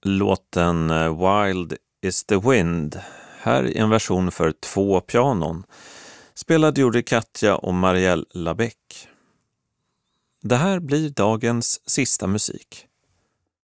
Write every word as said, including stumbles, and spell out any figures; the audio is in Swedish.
Låten Wild is the Wind, här i en version för två pianon, spelade gjorde Katja och Marielle Labec. Det här blir dagens sista musik.